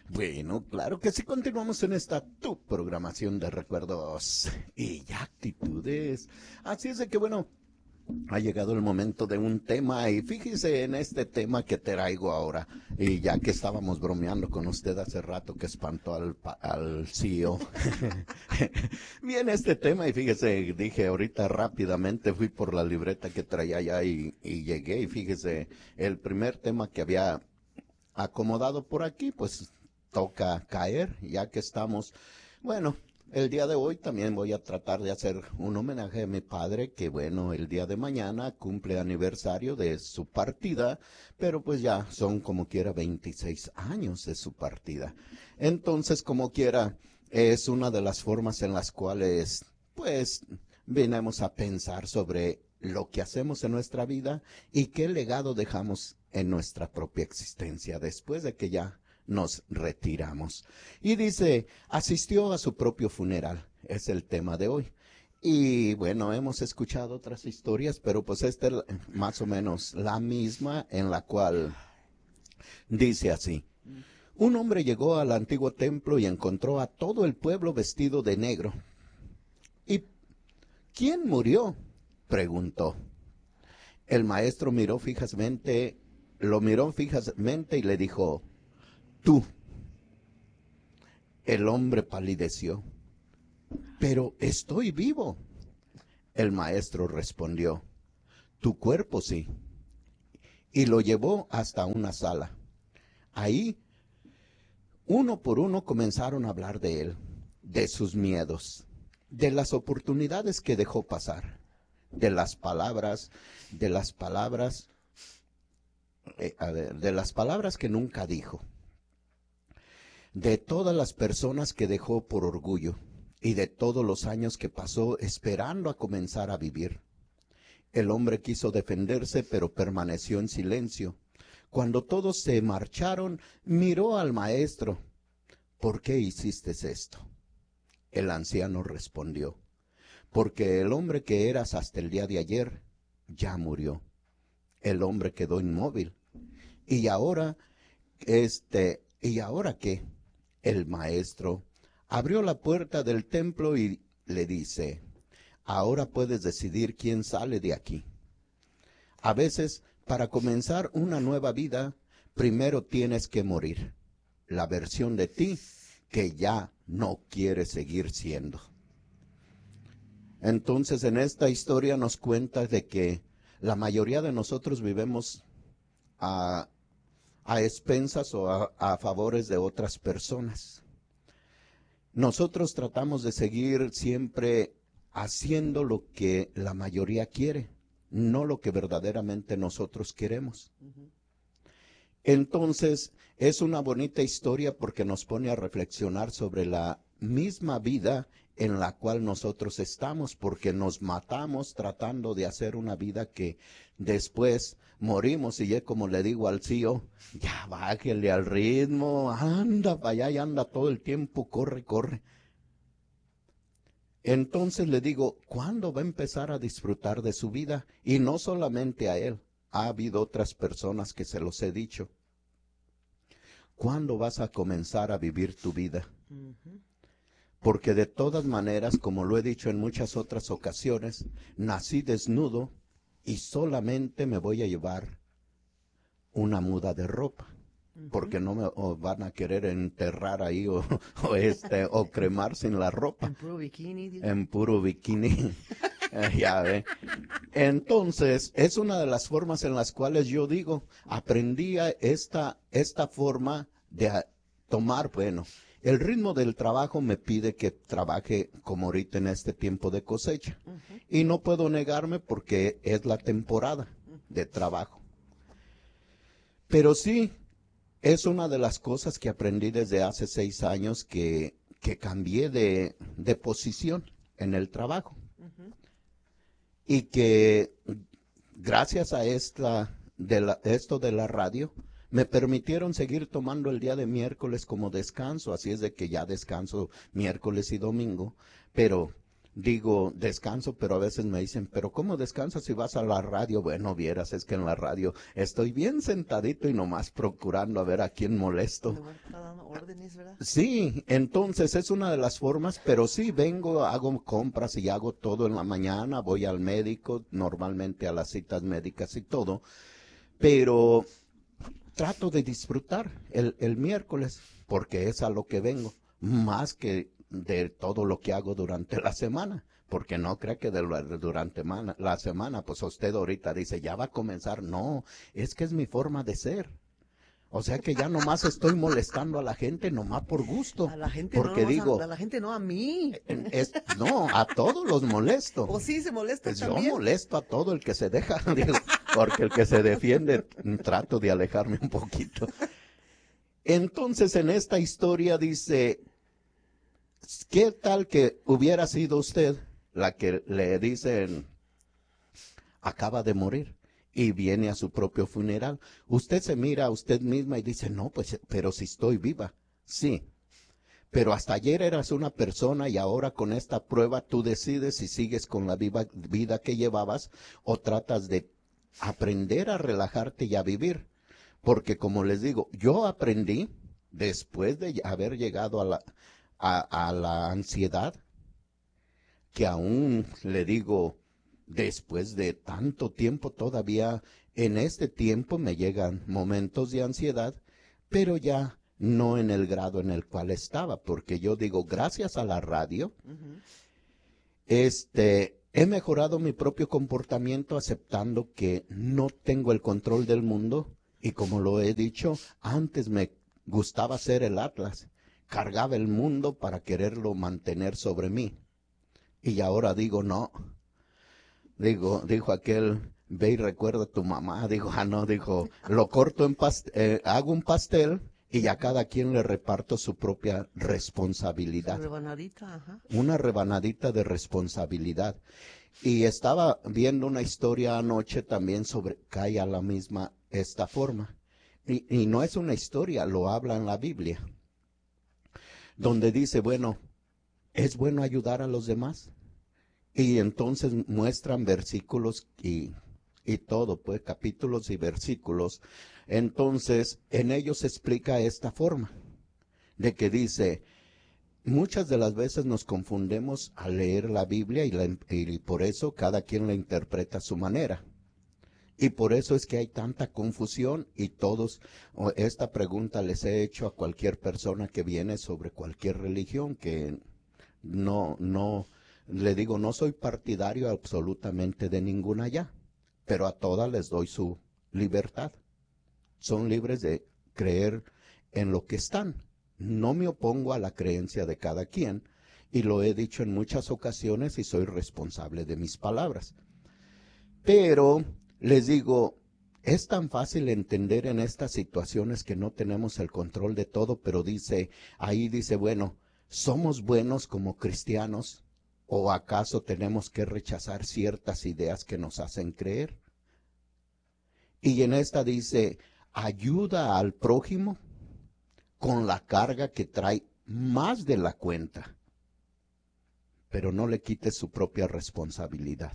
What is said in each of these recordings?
Bueno, claro que sí, continuamos en esta tu programación de recuerdos y actitudes. Así es de que bueno, ha llegado el momento de un tema y fíjese en este tema que traigo ahora. Y ya que estábamos bromeando con usted hace rato que espantó al CEO. Viene este tema y fíjese, dije ahorita rápidamente fui por la libreta que traía allá y llegué y fíjese, el primer tema que había acomodado por aquí, pues toca caer, ya que estamos, bueno, el día de hoy también voy a tratar de hacer un homenaje a mi padre, que bueno, el día de mañana cumple aniversario de su partida, pero pues ya son como quiera 26 años de su partida. Entonces, como quiera, es una de las formas en las cuales, pues, venimos a pensar sobre lo que hacemos en nuestra vida y qué legado dejamos en nuestra propia existencia después de que ya nos retiramos. Y dice, asistió a su propio funeral, es el tema de hoy. Y bueno, hemos escuchado otras historias, pero pues esta es más o menos la misma en la cual dice así. Un hombre llegó al antiguo templo y encontró a todo el pueblo vestido de negro. ¿Y quién murió? Preguntó. El maestro lo miró fijamente y le dijo, tú. El hombre palideció. Pero estoy vivo. El maestro respondió, tu cuerpo sí. Y lo llevó hasta una sala. Ahí, uno por uno comenzaron a hablar de él, de sus miedos, de las oportunidades que dejó pasar, de las palabras, de las palabras, de las palabras que nunca dijo, de todas las personas que dejó por orgullo y de todos los años que pasó esperando a comenzar a vivir. El hombre quiso defenderse, pero permaneció en silencio. Cuando todos se marcharon, miró al maestro. ¿Por qué hiciste esto? El anciano respondió, porque el hombre que eras hasta el día de ayer ya murió. El hombre quedó inmóvil. ¿Y ahora, ¿y ahora qué? El maestro abrió la puerta del templo y le dice, ahora puedes decidir quién sale de aquí. A veces, para comenzar una nueva vida, primero tienes que morir. La versión de ti que ya no quieres seguir siendo. Entonces, en esta historia nos cuenta de que la mayoría de nosotros vivimos a expensas o a favores de otras personas. Nosotros tratamos de seguir siempre haciendo lo que la mayoría quiere, no lo que verdaderamente nosotros queremos. Entonces, es una bonita historia porque nos pone a reflexionar sobre la misma vida en la cual nosotros estamos, porque nos matamos tratando de hacer una vida que después morimos y ya como le digo al CEO, ya bájele al ritmo, anda para allá y anda todo el tiempo, corre, corre. Entonces le digo, ¿cuándo va a empezar a disfrutar de su vida? Y no solamente a él, ha habido otras personas que se los he dicho. ¿Cuándo vas a comenzar a vivir tu vida? Porque de todas maneras, como lo he dicho en muchas otras ocasiones, nací desnudo y solamente me voy a llevar una muda de ropa. Porque no me van a querer enterrar ahí o cremar sin la ropa. En puro bikini. Dice. En puro bikini. Ya ve. Entonces, es una de las formas en las cuales yo digo, aprendí esta forma de tomar, bueno, el ritmo del trabajo me pide que trabaje como ahorita en este tiempo de cosecha. Y no puedo negarme porque es la temporada de trabajo. Pero sí, es una de las cosas que aprendí desde hace 6 años que cambié de posición en el trabajo. Y que gracias a esto de la radio, me permitieron seguir tomando el día de miércoles como descanso, así es de que ya descanso miércoles y domingo, pero digo, descanso, pero a veces me dicen, pero ¿cómo descansas si vas a la radio? Bueno, vieras, es que en la radio estoy bien sentadito y nomás procurando a ver a quién molesto. Nomás está dando órdenes, ¿verdad? Sí, entonces es una de las formas, pero sí vengo, hago compras y hago todo en la mañana, voy al médico, normalmente a las citas médicas y todo, pero trato de disfrutar el miércoles, porque es a lo que vengo, más que de todo lo que hago durante la semana, porque no crea que durante la semana, pues usted ahorita dice, ya va a comenzar, no, es que es mi forma de ser. O sea que ya nomás estoy molestando a la gente nomás por gusto, A la gente no, porque nomás digo, a la gente no, a mí. no, a todos los molesto. ¿O sí se molesta Pues yo también? molesto a todo el que se deja, digo, porque el que se defiende trato de alejarme un poquito. Entonces en esta historia dice, ¿qué tal que hubiera sido usted la que le dicen acaba de morir y viene a su propio funeral? Usted se mira a usted misma y dice, no, pues, pero si estoy viva. Sí, pero hasta ayer eras una persona y ahora con esta prueba tú decides si sigues con la vida que llevabas o tratas de aprender a relajarte y a vivir. Porque como les digo, yo aprendí después de haber llegado a la ansiedad, que aún le digo, después de tanto tiempo todavía, en este tiempo me llegan momentos de ansiedad, pero ya no en el grado en el cual estaba, porque yo digo, gracias a la radio, he mejorado mi propio comportamiento aceptando que no tengo el control del mundo y como lo he dicho, antes me gustaba ser el Atlas, cargaba el mundo para quererlo mantener sobre mí. Y ahora digo, no, dijo aquel, ve y recuerda a tu mamá, dijo, no, dijo, lo corto en hago un pastel y a cada quien le reparto su propia responsabilidad. Rebanadita, ajá. Una rebanadita de responsabilidad. Y estaba viendo una historia anoche también sobre, cae a la misma esta forma. Y no es una historia, lo habla en la Biblia, donde dice, bueno, ¿es bueno ayudar a los demás? Y entonces muestran versículos y todo, pues capítulos y versículos. Entonces en ellos se explica esta forma, de que dice, muchas de las veces nos confundemos al leer la Biblia y por eso cada quien la interpreta a su manera. Y por eso es que hay tanta confusión y todos, esta pregunta les he hecho a cualquier persona que viene sobre cualquier religión, que no, le digo, no soy partidario absolutamente de ninguna ya, pero a todas les doy su libertad. Son libres de creer en lo que están. No me opongo a la creencia de cada quien y lo he dicho en muchas ocasiones y soy responsable de mis palabras. Pero les digo, es tan fácil entender en estas situaciones que no tenemos el control de todo, pero ahí dice, bueno, ¿somos buenos como cristianos o acaso tenemos que rechazar ciertas ideas que nos hacen creer? Y en esta dice, ayuda al prójimo con la carga que trae más de la cuenta, pero no le quite su propia responsabilidad.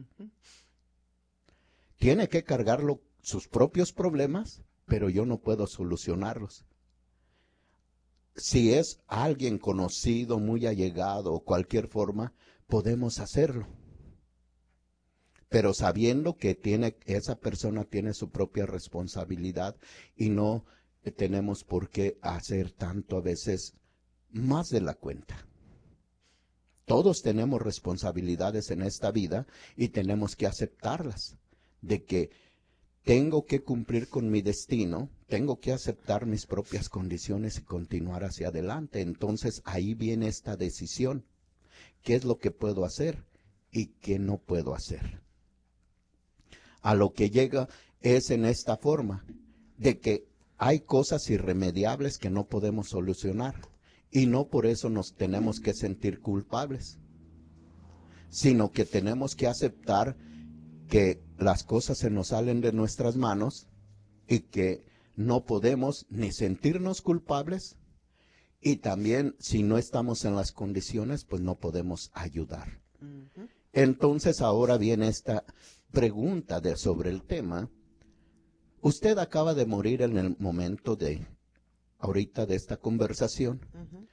Tiene que cargarlo sus propios problemas, pero yo no puedo solucionarlos. Si es alguien conocido, muy allegado o cualquier forma, podemos hacerlo. Pero sabiendo que esa persona tiene su propia responsabilidad y no tenemos por qué hacer tanto a veces más de la cuenta. Todos tenemos responsabilidades en esta vida y tenemos que aceptarlas, de que tengo que cumplir con mi destino, tengo que aceptar mis propias condiciones y continuar hacia adelante. Entonces ahí viene esta decisión. ¿Qué es lo que puedo hacer y qué no puedo hacer? A lo que llega es en esta forma, de que hay cosas irremediables que no podemos solucionar y no por eso nos tenemos que sentir culpables, sino que tenemos que aceptar que las cosas se nos salen de nuestras manos y que no podemos ni sentirnos culpables y también si no estamos en las condiciones, pues no podemos ayudar. Ujú. Entonces ahora viene esta pregunta sobre el tema. Usted acaba de morir en el momento ahorita de esta conversación, Ujú.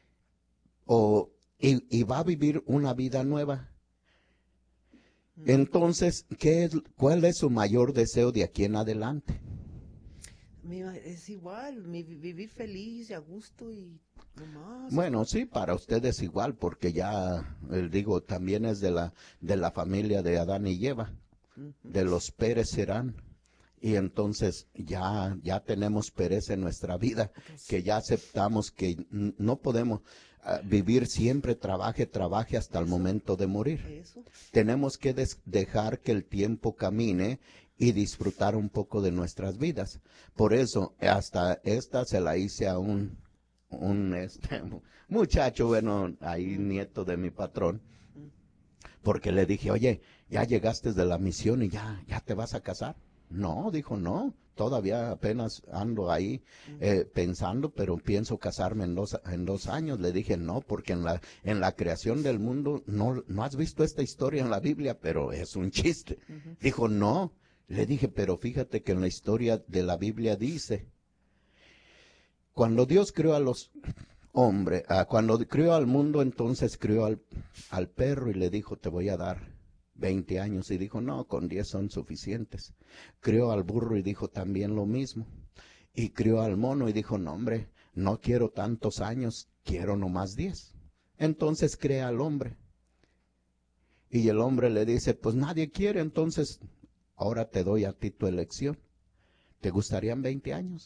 y va a vivir una vida nueva. Ujú. Entonces, ¿cuál es su mayor deseo de aquí en adelante? Es igual, vivir feliz y a gusto y nomás. Bueno, sí, para usted es igual, porque ya, digo, también es de la familia de Adán y Eva, Ujú. de los Pérez serán. Y entonces ya tenemos pereza en nuestra vida, que ya aceptamos que no podemos vivir siempre, trabaje hasta el Eso. momento de morir. Eso. Tenemos que dejar que el tiempo camine y disfrutar un poco de nuestras vidas. Por eso, hasta esta se la hice a un muchacho, bueno, ahí nieto de mi patrón, porque le dije, oye, ya llegaste de la misión y ya te vas a casar. No, dijo, no, todavía apenas ando ahí pensando, pero pienso casarme en dos años. Le dije, no, porque en la creación del mundo, no has visto esta historia en la Biblia, pero es un chiste. Ujú. Dijo, no. Le dije, pero fíjate que en la historia de la Biblia dice, cuando Dios creó a los hombres, cuando creó al mundo, entonces creó al perro y le dijo, te voy a dar 20 años. Y dijo, no, con 10 son suficientes. Crió al burro y dijo también lo mismo. Y crió al mono y dijo, no, hombre, no quiero tantos años, quiero nomás 10. Entonces crea al hombre. Y el hombre le dice, pues nadie quiere, entonces ahora te doy a ti tu elección. ¿Te gustarían 20 años?